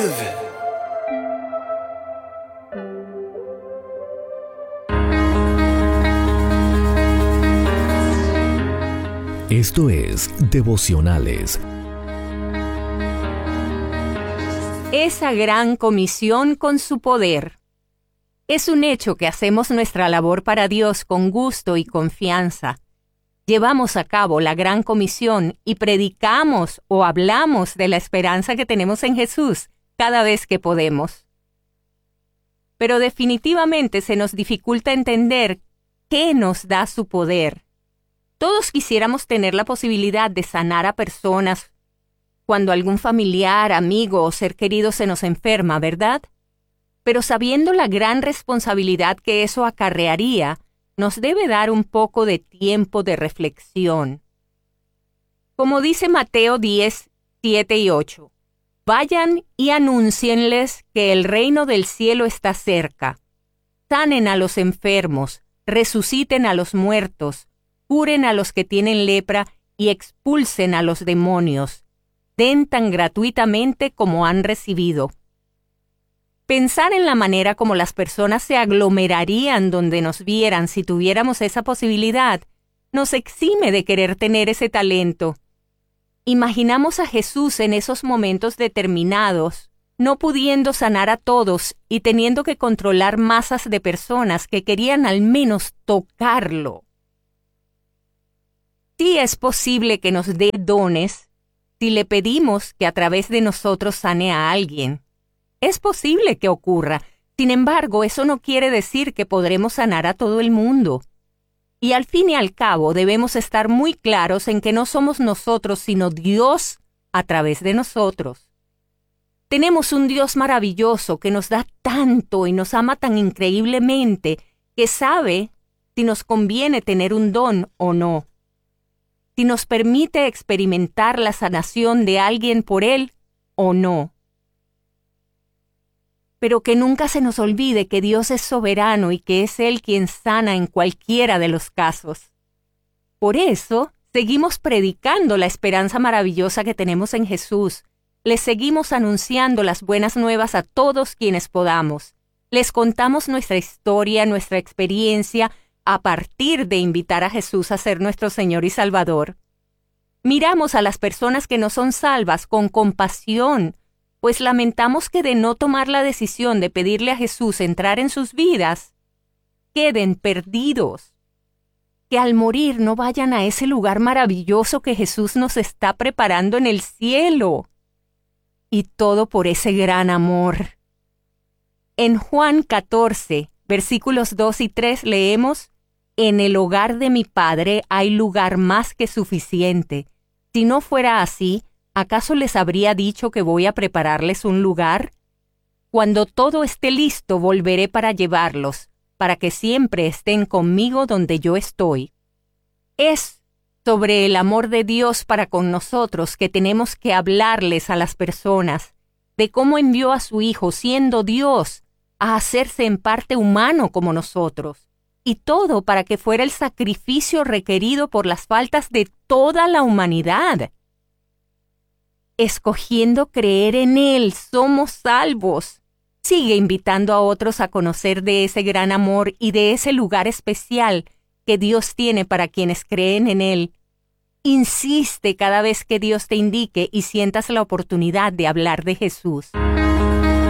Esto es Devocionales. Esa gran comisión con su poder. Es un hecho que hacemos nuestra labor para Dios con gusto y confianza. Llevamos a cabo la gran comisión y predicamos o hablamos de la esperanza que tenemos en Jesús cada vez que podemos. Pero definitivamente se nos dificulta entender qué nos da su poder. Todos quisiéramos tener la posibilidad de sanar a personas cuando algún familiar, amigo o ser querido se nos enferma, ¿verdad? Pero sabiendo la gran responsabilidad que eso acarrearía, nos debe dar un poco de tiempo de reflexión. Como dice Mateo 10, 7 y 8, vayan y anúncienles que el reino del cielo está cerca. Sanen a los enfermos, resuciten a los muertos, curen a los que tienen lepra y expulsen a los demonios. Den tan gratuitamente como han recibido. Pensar en la manera como las personas se aglomerarían donde nos vieran si tuviéramos esa posibilidad nos exime de querer tener ese talento. Imaginamos a Jesús en esos momentos determinados, no pudiendo sanar a todos y teniendo que controlar masas de personas que querían al menos tocarlo. Sí es posible que nos dé dones si le pedimos que a través de nosotros sane a alguien. Es posible que ocurra. Sin embargo, eso no quiere decir que podremos sanar a todo el mundo. Y al fin y al cabo debemos estar muy claros en que no somos nosotros, sino Dios a través de nosotros. Tenemos un Dios maravilloso que nos da tanto y nos ama tan increíblemente que sabe si nos conviene tener un don o no. Si nos permite experimentar la sanación de alguien por Él o no. Pero que nunca se nos olvide que Dios es soberano y que es Él quien sana en cualquiera de los casos. Por eso, seguimos predicando la esperanza maravillosa que tenemos en Jesús. Les seguimos anunciando las buenas nuevas a todos quienes podamos. Les contamos nuestra historia, nuestra experiencia, a partir de invitar a Jesús a ser nuestro Señor y Salvador. Miramos a las personas que no son salvas con compasión, pues lamentamos que de no tomar la decisión de pedirle a Jesús entrar en sus vidas, queden perdidos. Que al morir no vayan a ese lugar maravilloso que Jesús nos está preparando en el cielo. Y todo por ese gran amor. En Juan 14, versículos 2 y 3 leemos: En el hogar de mi Padre hay lugar más que suficiente. Si no fuera así, ¿acaso les habría dicho que voy a prepararles un lugar? Cuando todo esté listo, volveré para llevarlos, para que siempre estén conmigo donde yo estoy. Es sobre el amor de Dios para con nosotros que tenemos que hablarles a las personas, de cómo envió a su Hijo, siendo Dios, a hacerse en parte humano como nosotros. Y todo para que fuera el sacrificio requerido por las faltas de toda la humanidad. Escogiendo creer en Él, somos salvos. Sigue invitando a otros a conocer de ese gran amor y de ese lugar especial que Dios tiene para quienes creen en Él. Insiste cada vez que Dios te indique y sientas la oportunidad de hablar de Jesús.